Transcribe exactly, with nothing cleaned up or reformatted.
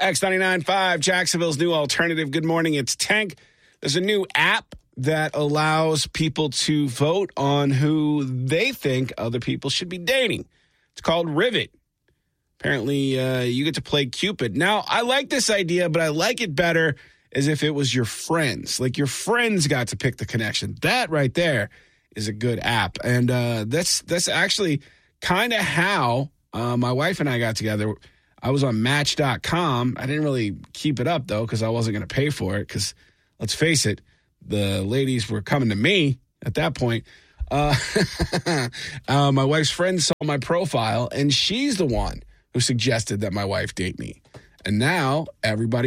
X ninety-nine point five, Jacksonville's new alternative. Good morning. It's Tank. There's a new app that allows people to vote on who they think other people should be dating. It's called Rivet. Apparently, uh, you get to play Cupid. Now, I like this idea, but I like it better as if it was your friends. Like your friends got to pick the connection. That right there is a good app. And uh, that's that's actually kind of how uh, my wife and I got together. I was on Match dot com. I didn't really keep it up, though, because I wasn't going to pay for it. Because, let's face it, the ladies were coming to me at that point. Uh, uh, my wife's friend saw my profile, and she's the one who suggested that my wife date me. And now everybody